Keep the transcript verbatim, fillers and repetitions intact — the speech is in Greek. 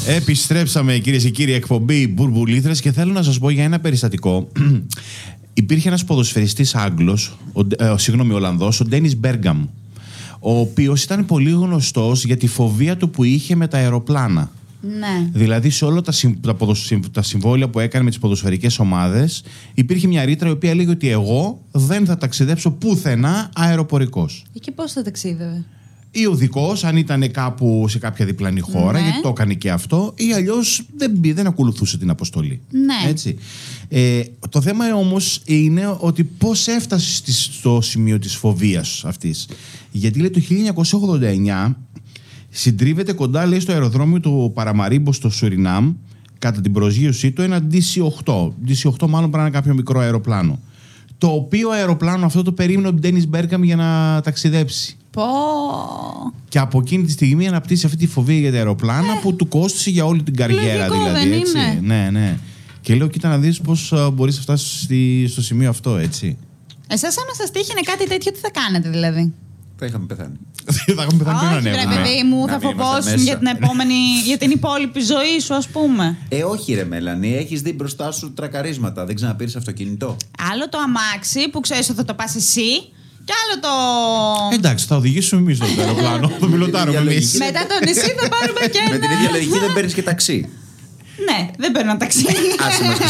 Επιστρέψαμε, κυρίες και κύριοι, εκπομπή Μπουρμπουλήθρες, και θέλω να σας πω για ένα περιστατικό. Υπήρχε ένας ποδοσφαιριστής Άγγλος, ο, ε, συγγνώμη, Ολλανδός, ο Ντένις Μπέργκαμ, ο οποίος ήταν πολύ γνωστός για τη φοβία του που είχε με τα αεροπλάνα. Ναι. Δηλαδή, σε όλα τα, συμ, τα, ποδοσ, τα συμβόλαια που έκανε με τις ποδοσφαιρικές ομάδες, υπήρχε μια ρήτρα η οποία λέγει ότι εγώ δεν θα ταξιδέψω πουθενά αεροπορικός. Και πώς θα ταξίδευε? Ή οδικός, αν ήταν κάπου σε κάποια διπλανή χώρα, ναι. γιατί το έκανε και αυτό, ή αλλιώς δεν, δεν ακολουθούσε την αποστολή. Ναι. Έτσι. Ε, το θέμα όμως είναι ότι πώς έφτασε στο σημείο της φοβίας αυτής. Γιατί λέει το χίλια εννιακόσια ογδόντα εννιά συντρίβεται κοντά, λέει, στο αεροδρόμιο του Παραμαρίμπο στο Σουρινάμ, κατά την προσγείωσή του, ένα ντι σι οκτώ. ντι σι οκτώ μάλλον πρέπει να είναι κάποιο μικρό αεροπλάνο. Το οποίο αεροπλάνο αυτό το περίμενε ο Ντένις Μπέργκαμ για να ταξιδέψει. Πω. Και από εκείνη τη στιγμή αναπτύσσει αυτή τη φοβία για τα αεροπλάνα ε. που του κόστησε για όλη την καριέρα. Λογικό, δηλαδή. δεν Έτσι. είναι? Ναι, ναι. Και λέω, κοίτα να δεις πώς uh, μπορείς να φτάσεις στη, στο σημείο αυτό, έτσι. Εσάς, άμα σας τύχαινε κάτι τέτοιο, τι θα κάνετε δηλαδή? Θα είχαμε πεθάνει. Θα είχαμε πεθάνει πριν Όχι, ανέβουμε. ρε παιδί μου, θα φοβόσουν για την επόμενη, για την υπόλοιπη ζωή σου, ας πούμε. Ε, όχι, ρε Μέλανη, έχεις δει μπροστά σου τρακαρίσματα. Δεν ξαναπήρες αυτοκίνητο. Άλλο το αμάξι που ξέρεις ότι θα το πας εσύ, και άλλο το. Εντάξει, θα οδηγήσουμε εμείς το αεροπλάνο. Το πιλοτάρουμε εμείς. Μετά το νησί θα πάρουμε και ένα. Με την ίδια λογική δεν παίρνεις και ταξί. Ναι, δεν παίρνω ταξί. Άσε μας και